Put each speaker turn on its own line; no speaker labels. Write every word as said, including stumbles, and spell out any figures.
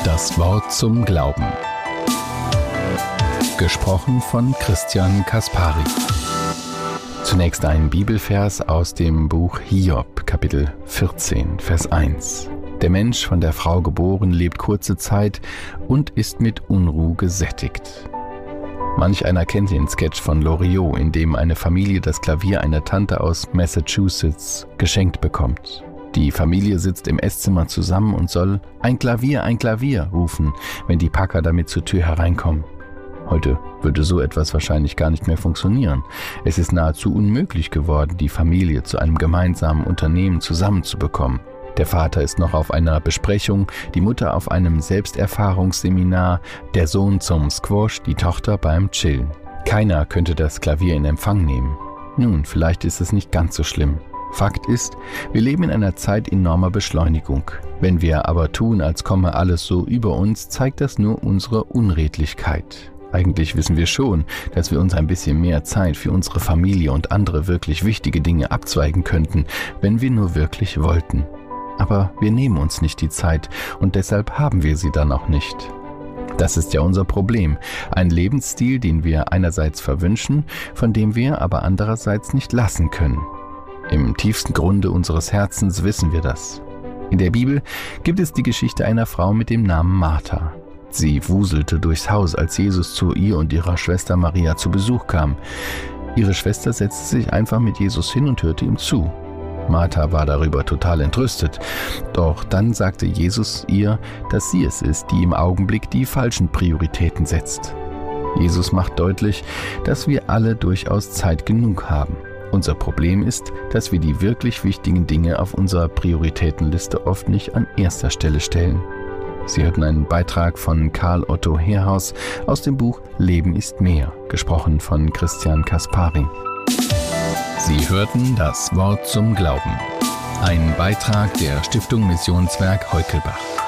Das Wort zum Glauben. Gesprochen von Christian Kaspari. Zunächst ein Bibelvers aus dem Buch Hiob, Kapitel vierzehn, Vers eins. Der Mensch, von der Frau geboren, lebt kurze Zeit und ist mit Unruhe gesättigt. Manch einer kennt den Sketch von Loriot, in dem eine Familie das Klavier einer Tante aus Massachusetts geschenkt bekommt. Die Familie sitzt im Esszimmer zusammen und soll »Ein Klavier, ein Klavier« rufen, wenn die Packer damit zur Tür hereinkommen. Heute würde so etwas wahrscheinlich gar nicht mehr funktionieren. Es ist nahezu unmöglich geworden, die Familie zu einem gemeinsamen Unternehmen zusammenzubekommen. Der Vater ist noch auf einer Besprechung, die Mutter auf einem Selbsterfahrungsseminar, der Sohn zum Squash, die Tochter beim Chillen. Keiner könnte das Klavier in Empfang nehmen. Nun, vielleicht ist es nicht ganz so schlimm. Fakt ist, wir leben in einer Zeit enormer Beschleunigung. Wenn wir aber tun, als komme alles so über uns, zeigt das nur unsere Unredlichkeit. Eigentlich wissen wir schon, dass wir uns ein bisschen mehr Zeit für unsere Familie und andere wirklich wichtige Dinge abzweigen könnten, wenn wir nur wirklich wollten. Aber wir nehmen uns nicht die Zeit und deshalb haben wir sie dann auch nicht. Das ist ja unser Problem. Ein Lebensstil, den wir einerseits verwünschen, von dem wir aber andererseits nicht lassen können. Im tiefsten Grunde unseres Herzens wissen wir das. In der Bibel gibt es die Geschichte einer Frau mit dem Namen Martha. Sie wuselte durchs Haus, als Jesus zu ihr und ihrer Schwester Maria zu Besuch kam. Ihre Schwester setzte sich einfach mit Jesus hin und hörte ihm zu. Martha war darüber total entrüstet. Doch dann sagte Jesus ihr, dass sie es ist, die im Augenblick die falschen Prioritäten setzt. Jesus macht deutlich, dass wir alle durchaus Zeit genug haben. Unser Problem ist, dass wir die wirklich wichtigen Dinge auf unserer Prioritätenliste oft nicht an erster Stelle stellen. Sie hörten einen Beitrag von Karl Otto Herhaus aus dem Buch Leben ist mehr, gesprochen von Christian Kaspari. Sie hörten das Wort zum Glauben. Ein Beitrag der Stiftung Missionswerk Heukelbach.